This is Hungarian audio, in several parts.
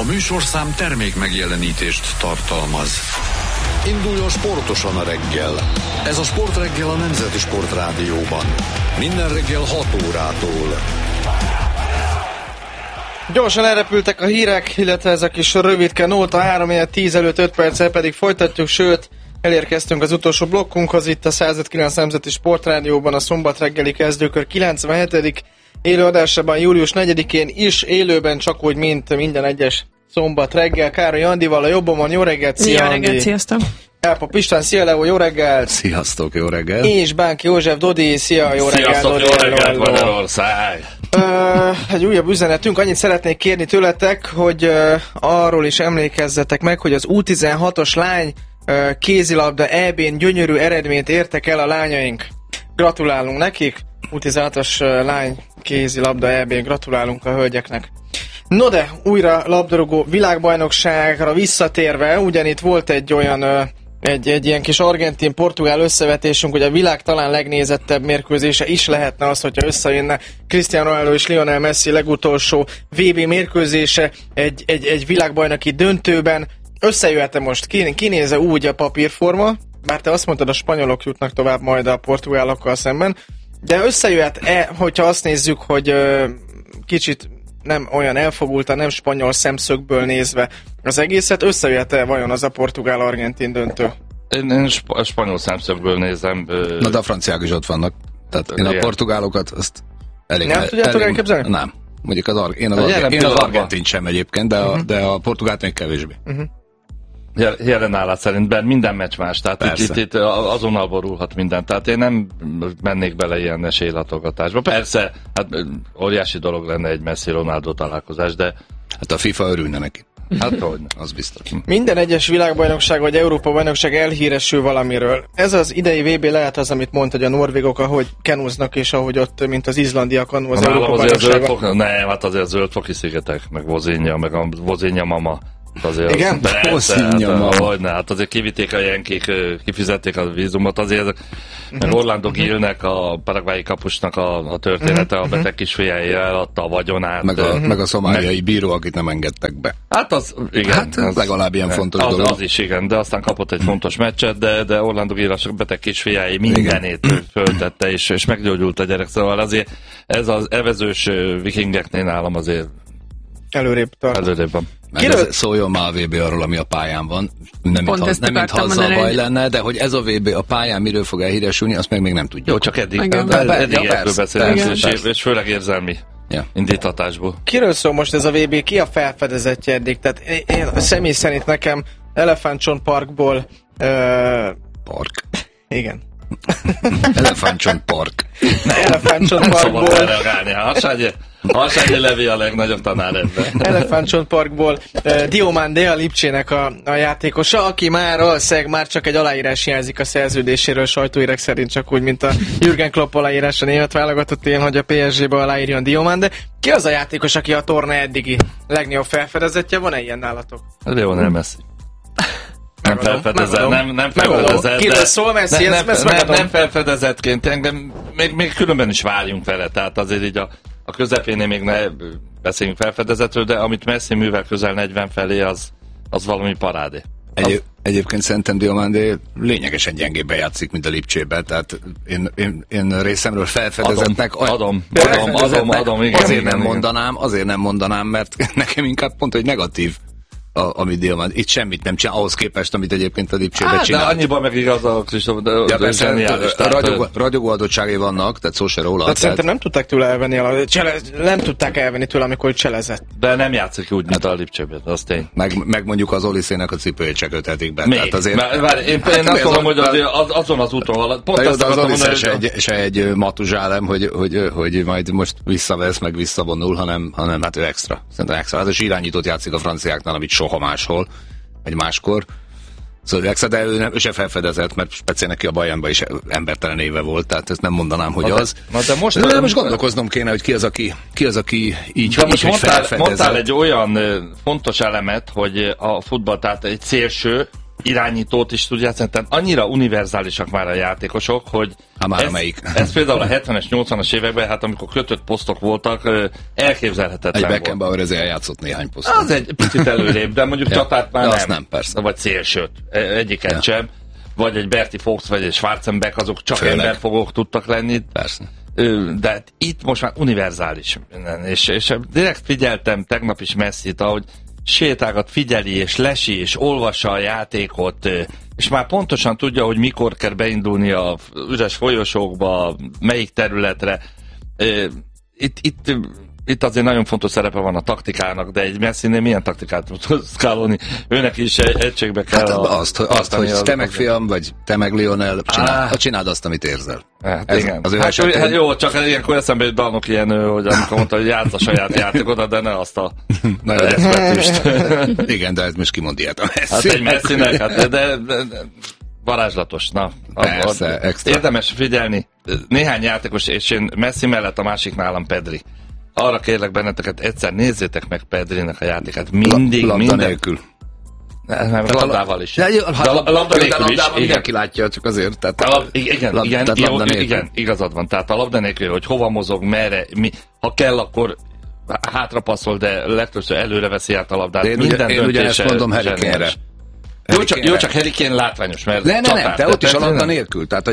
A műsorszám termék megjelenítést tartalmaz. Induljon sportosan a reggel. Ez a Sportreggel a Nemzeti Sportrádióban. Minden reggel 6 órától. Gyorsan elrepültek a hírek, illetve ez a kis rövidke nóta, 3-10 előtt 5 perccel pedig folytatjuk, sőt, elérkeztünk az utolsó blokkunkhoz itt a 105.9 Nemzeti Sportrádióban a szombat reggeli kezdőkör 97. élőadásában július 4-én is élőben, csak úgy, mint minden egyes szombat reggel. Károly Andival a jobbomon, jó reggelt, szia Andi! Jó reggelt, sziasztok! Elpap István, szia Leo, jó reggelt! Sziasztok, jó reggelt! És Bánki József Dodi, szia, jó reggelt! Sziasztok, Dodi, jó reggelt, Magyarország! Egy újabb üzenetünk, annyit szeretnék kérni tőletek, hogy arról is emlékezzetek meg, hogy az U16-os lány kézilabda EB-n gyönyörű eredményt értek el a lányaink. Gratulálunk nekik, U16-os lány kézilabda EB-n, gratulálunk a hölgyeknek. No de, újra labdarúgó világbajnokságra visszatérve, ugyanitt volt egy olyan egy ilyen kis argentin-portugál összevetésünk, hogy a világ talán legnézettebb mérkőzése is lehetne az, hogyha összejönne Cristiano Ronaldo és Lionel Messi legutolsó VB mérkőzése egy világbajnoki döntőben. Összejöhet-e most? Kinézze úgy a papírforma, bár te azt mondtad, a spanyolok jutnak tovább majd a portugálokkal szemben, de összejöhet-e, hogyha azt nézzük, hogy kicsit nem olyan elfogultan, nem spanyol szemszögből nézve az egészet, összejöhet-e vajon az a portugál-argentin döntő? Én spanyol szemszögből nézem. Na de a franciák is ott vannak. Tehát én a portugálokat azt elég... Nem tudjátok elképzelni? Nem. Mondjuk én az argentint sem egyébként, de a portugált még kevésbé. Jelen állás szerint, bár minden meccs más, tehát itt azonnal borulhat minden, tehát én nem mennék bele ilyen esélylatogatásba. Persze, hát óriási dolog lenne egy Messi-Ronaldo találkozás, de... Hát a FIFA örülne neki. Hát hogy az biztos. Minden egyes világbajnokság vagy Európa-bajnokság elhíresül valamiről. Ez az idei VB lehet az, amit mondta, hogy a norvégok, ahogy kenúznak, és ahogy ott, mint az izlandiak annó az Európa-bajnokságban. Nem, hát azért a Zöld-foki szigetek, meg Vozinja, meg a Vozinja mama. Azért, igen? Hát azért kivitték a jenkik, kifizették a vízumot, azért meg Orlando Gillnek, a paraguayi kapusnak a története, a beteg kisfiája eladta a vagyonát. Meg a szomáliai bíró, akit nem engedtek be. Hát az, igen. Hát az legalább ilyen fontos dolog. Az is, igen, de aztán kapott egy fontos meccset, de Orlando Gill a beteg kisfiái mindenét föltette, és meggyógyult a gyerek, szóval azért ez az evezős vikingeknél nálam azért előrébb van. Szóljon már a VB arról, ami a pályán van. Nem mintha azzal baj lenne, de hogy ez a VB a pályán miről fog elhíresülni, azt még nem tudjuk. Jó, csak eddig erről beszélünk, és főleg érzelmi indítatásból. Kiről szól most ez a VB? Ki a felfedezetje eddig? Tehát én személy szerint nekem Elefántcsont Parkból... Park? Igen. Elefántcsont Park. Elefántcsont Parkból... Szabad reagálni, Harsányi Levi a legnagyobb tanár ebben. Elefántcsont Parkból Diomande a Lipcsének a játékosa, aki már csak egy aláírás hiányzik a szerződéséről, sajtóírek szerint, csak úgy, mint a Jürgen Klopp aláírás a német válogatott ilyen, hogy a PSG-be aláírjon Diomande. Ki az a játékos, aki a torna eddigi legnagyobb felfedezetje? Van-e ilyen nálatok? Lionel Messi. Nem felfedezett, nem felfedezett. Kiről szól Messi? Nem felfedezettként, engem még különben is várjunk vele, tehát azért így a közepénél még ne beszéljünk felfedezetről, de amit Messi művel közel 40 felé, az valami parádé. Egyébként szerintem Diomande lényegesen gyengébben játszik, mint a Lipcsében, tehát én részemről felfedezettnek... Adom, igen. Azért nem mondanám, mert nekem inkább pont, hogy negatív ami Diomande. Itt semmit nem csinál, ahhoz képest, amit egyébként a Lipcsében csinál. De annyiban meg igaz a Kristóf, ragyogó adottságai vannak, tehát szó se róla. Tehát szerintem nem tudták tőle elvenni, nem tudták elvenni tőle, amikor cselezett. De nem játszik úgy, mint a Lipcsében, az tény. Meg mondjuk az Oliszének a cipőjét se köthetik be. Tehát azért... Én azt mondom, hogy azon az úton halad. Pont azt az Oliszé se egy matuzsálem, hogy majd most visszavesz, meg visszavonul, hanem hát ő extra. Szerintem extra. Hát az irányítót játszik a franciáknál, amit soha máshol, vagy máskor. Szóval extra, de ő se felfedezett, mert speciál neki a Bayernban is embertelen éve volt, tehát ezt nem mondanám, hogy az. De most gondolkoznom kéne, hogy ki az, aki így mondtál egy olyan fontos elemet, hogy a futball, tehát egy szélső, irányítót is tud játszani, tehát annyira univerzálisak már a játékosok, hogy ez például a 70-es, 80-as években, hát amikor kötött posztok voltak, elképzelhetetlen volt. Egy Beckenbauer ezért eljátszott néhány posztot. Az egy picit előrébb, de mondjuk csatát már nem, persze. Vagy célsőt, egyiket sem. Vagy egy Berti Fox, vagy egy Schwarzenbeck, azok csak emberfogók tudtak lenni. Persze. De itt most már univerzális. És direkt figyeltem tegnap is Messit, ahogy sétálgat, figyeli, és lesi, és olvassa a játékot, és már pontosan tudja, hogy mikor kell beindulni a üres folyosókba, melyik területre. Itt azért nagyon fontos szerepe van a taktikának, de egy Messinél milyen taktikát tud szkálolni? Őnek is egységbe kell... Hát azt hogy te meg fiam, vagy te meg Lionel, csináld azt, amit érzel. Hát igen. Hát jó, csak ilyenkor eszembe jut Dalnok ilyen, hogy amikor mondta, hogy játsz a saját játékodat, de ne azt a eszmetűst. Igen, de ez most kimond ilyet a Messi. Hát egy Messinek, hát de varázslatos. Na, persze, extra. Érdemes figyelni. Néhány játékos, és én Messi mellett a másik nálam Pedri. Arra kérlek benneteket, egyszer nézzétek meg Pedrinek a játékát. Mindig, labda nélkül. Nem, labdával is. De labda nélkül is. Mindenki látja, csak azért. Igen, igazad van. Tehát a labda nélkül, hogy hova mozog, merre, ha kell, akkor hátrapasszol, de legtöbbször előre veszi át a labdát. Én ugyanezt mondom Harry Kane-re. Jó, csak Harry Kane látványos, mert nem, te ott is a labda nélkül. Tehát,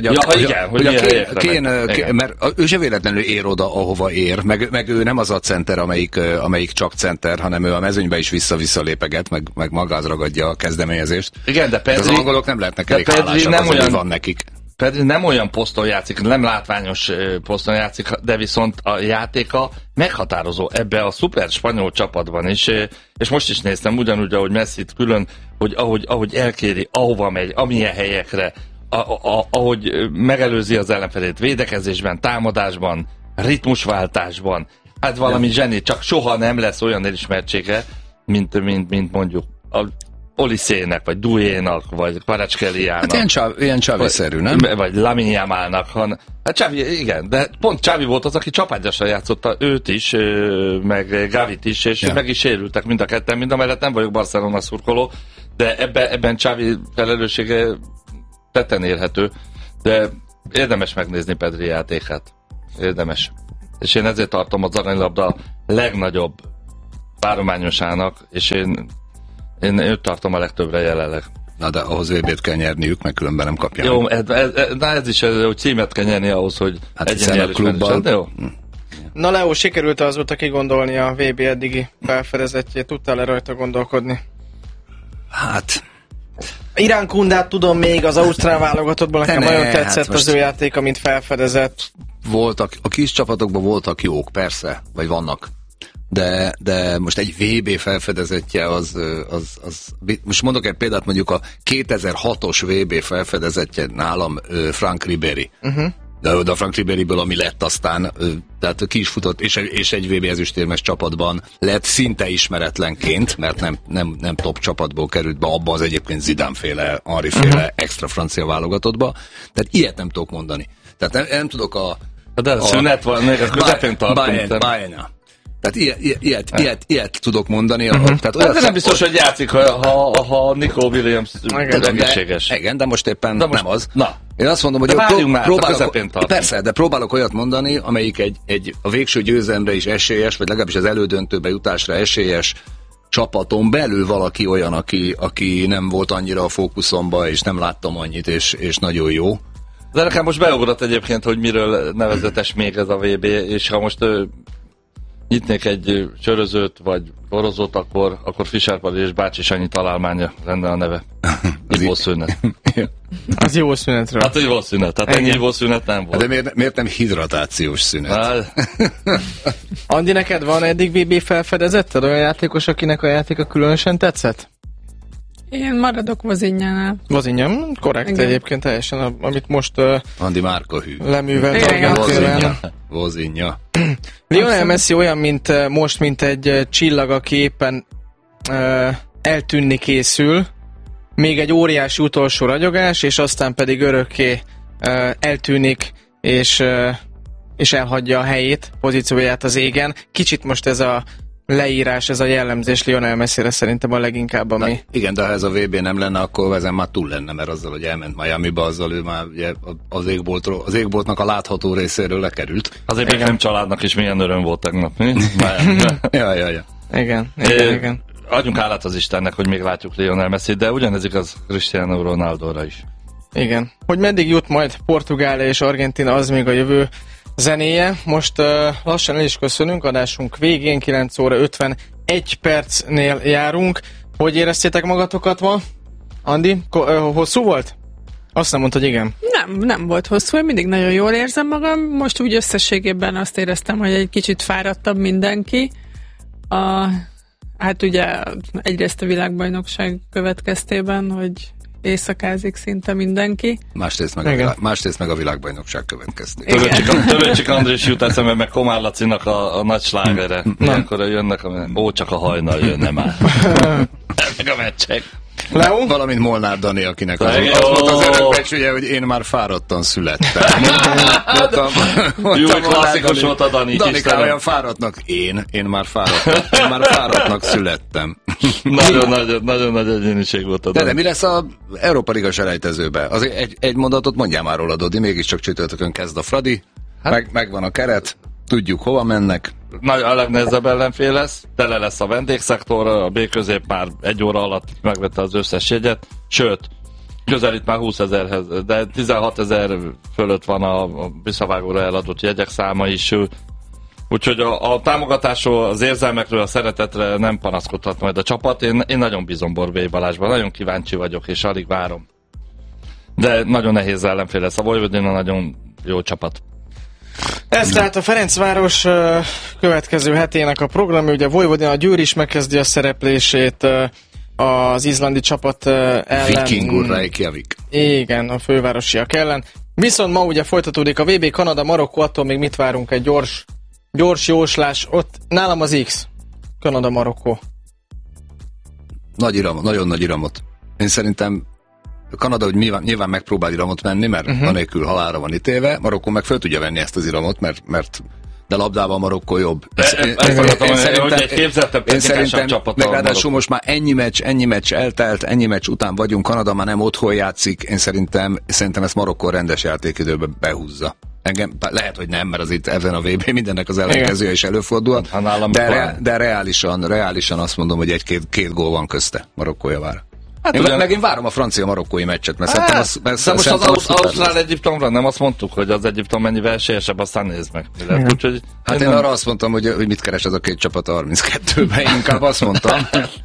mert ő se véletlenül ér oda, ahova ér, meg ő nem az a center, amelyik csak center, hanem ő a mezőnybe is vissza-vissza lépeget, meg magához ragadja a kezdeményezést. Igen, de Pedri... Az angolok nem lehetnek elég hálásak azért, hogy van nekik. Pedri nem olyan poszton játszik, nem látványos poszton játszik, de viszont a játéka meghatározó ebbe a szuper spanyol csapatban is, és most is néztem ugyanúgy, ahogy Messit külön, hogy ahogy elkéri, ahova megy, amilyen helyekre, ahogy megelőzi az ellenfelét védekezésben, támadásban, ritmusváltásban, hát valami zseni, csak soha nem lesz olyan elismertsége, mint mondjuk a Oliszének, vagy Douénak, vagy Kvaratskhelia-nak. Hát ilyen Xavi-szerű, nem? Vagy Lamine Yamalnak. Hát Xavi, igen, de pont Xavi volt az, aki csapágyasra játszotta őt is, meg Gavit is, és meg is sérültek mind a ketten, mind a mellett nem vagyok Barcelona szurkoló, de ebben Xavi felelőssége tetten érhető, de érdemes megnézni Pedri játékát. Érdemes. És én ezért tartom az aranylabda legnagyobb várományosának, és én őt tartom a legtöbbre jelenleg. Na de ahhoz VB-t kell nyerniük, meg különben nem kapják. Jó, ez is, hogy címet kell nyerni ahhoz, hogy egyéni elismerés. Jó. Na Leo, sikerült azóta kigondolni a VB eddigi felfedezettjét? Tudtál-e rajta gondolkodni? Hát... Irán Kundát tudom még az ausztrál válogatottból, nekem nagyon tetszett az ő játéka, mint felfedezett. Voltak, a kis csapatokban voltak jók, persze, vagy vannak. De most egy VB felfedezettje az most mondok egy példát, mondjuk a 2006-os VB felfedezettje nálam Frank Ribéry. De a Frank Ribéryből, ami lett aztán, tehát ki is futott, és egy VB ezüstérmes csapatban lett szinte ismeretlenként, mert nem top csapatból került be abba az egyébként Zidane-féle, Henry-féle extra francia válogatottba. Tehát ilyet nem tudok mondani. Tehát nem tudok de szünet van, még a közepén tartunk. Tehát ilyet tudok mondani. Tehát olyat nem biztos, hogy játszik, ha Nico Williams egészséges. Igen, de most éppen nem az. Na. Én azt mondom, hogy próbálok olyat mondani, amelyik a végső győzelemre is esélyes, vagy legalábbis az elődöntőbe jutásra esélyes csapaton belül valaki olyan, aki nem volt annyira a fókuszomba, és nem láttam annyit, és nagyon jó. De nekem most beugrott egyébként, hogy miről nevezetes még ez a VB, és ha most nyitnék egy sörözőt, vagy borozót, akkor Fischerpali és Bácsi Sanyi találmánya lenne a neve. Ivószünet. Az jó szünetről. Hát jó szünet, tehát ennyi jó szünet nem volt. De miért nem hidratációs szünet? Andi, neked van eddig VB felfedezetted? Olyan játékos, akinek a játéka különösen tetszett? Én maradok Vozinjánál. Vozinja, korrekt. Igen. Egyébként teljesen, amit most Andi Márka hű. Leművelt. Vozinja. Lionel Messi olyan, mint egy csillag, aki éppen eltűnni készül, még egy óriási utolsó ragyogás, és aztán pedig örökké eltűnik, és elhagyja a helyét, pozícióját az égen. Kicsit most ez a leírás, ez a jellemzés Lionel Messire szerintem a leginkább, ami... Na, igen, de ha ez a VB nem lenne, akkor ezen már túl lenne, mert azzal, hogy elment Miamiba, azzal ő már ugye, az égboltnak a látható részéről lekerült. Azért még nem családnak is milyen öröm volt tegnap, mi? Ja. Igen. Adjunk hálát az Istennek, hogy még látjuk Lionel Messit, de ugyanez igaz Cristiano Ronaldóra is. Igen. Hogy meddig jut majd Portugália és Argentína, az még a jövő zenéje. Most lassan el is köszönünk, adásunk végén, 9 óra 51 percnél járunk. Hogy éreztétek magatokat ma? Andi, hosszú volt? Azt nem mondtad, hogy igen. Nem volt hosszú, én mindig nagyon jól érzem magam. Most úgy összességében azt éreztem, hogy egy kicsit fáradtabb mindenki. Hát ugye egyrészt a világbajnokság következtében, hogy éjszakázik szinte mindenki. Másrészt meg a világbajnokság következtében. Törőcsik Andrés jut eszembe, meg Komár Lacinak a nagy slágere. Ilyenkor jönnek, csak a hajnal jönne már. Meg a meccsek. Leo? Valamint Molnár Dani, akinek az volt az örökbecsülje, hogy én már fáradtan születtem. Jó, klasszikus volt a Dani. Danikám olyan fáradtnak. Én már fáradtnak születtem. Nagyon nagy egyéniség volt a Dani. De mi lesz az Európa Liga selejtezőben? Azért egy mondatot mondjál már róla, Dodi, mégiscsak csütörtökön kezd a Fradi. Megvan a keret. Tudjuk, hova mennek. A legnehezebb ellenfél lesz, tele lesz a vendégszektor, a B-közép már 1 óra alatt megvette az összes jegyet, sőt, közelít már 20 000-hez, de 16 000 fölött van a visszavágóra eladott jegyek száma is, úgyhogy a támogatásról, az érzelmekről, a szeretetre nem panaszkodhat majd a csapat. Én nagyon bízom Borbély Balázsban, nagyon kíváncsi vagyok, és alig várom. De nagyon nehéz ellenfél lesz, a Vojvodina nagyon jó csapat. Ez tehát a Ferencváros következő hetének a programja, ugye Vojvodina, a Győr is megkezdi a szereplését az izlandi csapat ellen. Vikingur Reykjavik. Igen, a fővárosiak ellen. Viszont ma ugye folytatódik a VB, Kanada, Marokkó, attól még mit várunk? Egy gyors jóslás. Ott nálam az X. Kanada, Marokkó. Nagyon nagy iramot. Én szerintem Kanada, hogy nyilván megpróbál iramot venni, mert anélkül halálra van ítélve. Marokkó meg föl tudja venni ezt az iramot, mert de labdában Marokkó jobb. Én szerintem, meg ráadásul most már ennyi meccs eltelt, ennyi meccs után vagyunk, Kanada már nem otthon játszik, én szerintem ezt Marokkó rendes játékidőbe behúzza. Engem, lehet, hogy nem, mert az itt ezen a VB mindennek az ellenkezője is előfordul, de reálisan azt mondom, hogy egy-két gól van közte Marokkó javára. Hát én várom a francia-marokkói meccset, mert szerintem most az Ausztrál-Egyiptomra nem azt mondtuk, hogy az Egyiptom mennyivel esélyesebb, aztán nézd meg. Úgyhogy, hát én arra azt mondtam, hogy mit keres ez a két csapat a 32-ben, én inkább azt mondtam.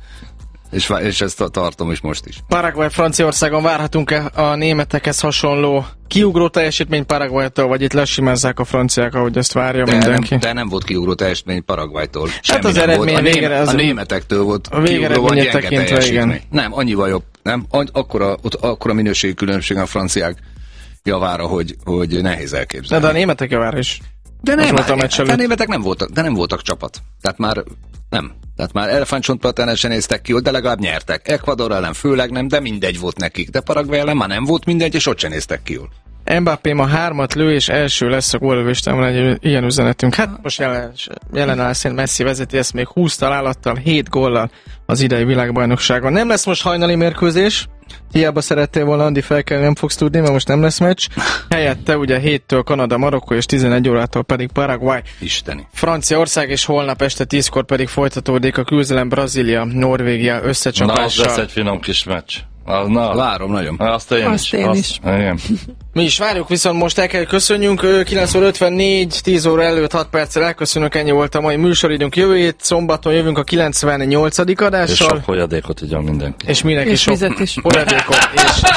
És ezt tartom is most is. Paraguay, Franciaországon várhatunk-e a németekhez hasonló kiugró teljesítmény Paraguaytól, vagy itt lesimezzák a franciák, ahogy ezt várja mindenki? De nem volt kiugró teljesítmény Paraguaytól. Hát az eredmény végre a németektől volt kiugró, vagy gyenge teljesítmény. Igen. Nem, annyival jobb. Nem? Akkora minőségi különbség a franciák javára, hogy nehéz elképzelni. De a németek javára is. De a németek nem voltak csapat. Tehát már elefántcsontpart ellen se néztek ki, de legalább nyertek. Ecuador ellen főleg nem, de mindegy volt nekik. De Paraguay ellen már nem volt mindegy, és ott se néztek ki jól. Mbappé ma 3-at lő, és első lesz a góllövéstámon egy ilyen üzenetünk. Hát most jelen áll szerint Messi vezeti ezt még 20 találattal, 7 góllal az idei világbajnokságon. Nem lesz most hajnali mérkőzés. Hiába szerettél volna, Andi, felkelni, nem fogsz tudni, mert most nem lesz meccs. Helyette ugye 7-től Kanada, Marokkó, és 11 órától pedig Paraguay. Isteni. Franciaország, és holnap este 10-kor pedig folytatódik a küzdelem Brazília, Norvégia összecsapással. Na, az lesz egy finom kis meccs. Várom nagyon. Azt én is. Mi is várjuk, viszont most el kell köszönjünk. 9 óra 54, 10 óra előtt 6 perccel elköszönünk, ennyi volt a mai műsoridőnk. Jövő hét szombaton jövünk a 98. adással. És sok folyadékot igyon mindenki. És mindenki sok folyadékot.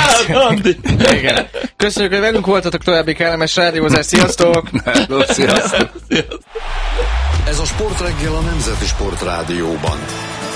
Igen. Köszönjük, hogy velünk voltatok, további kellemes rádiózás. Sziasztok! Sziasztok! Ez a Sportreggel a Nemzeti Sportrádióban.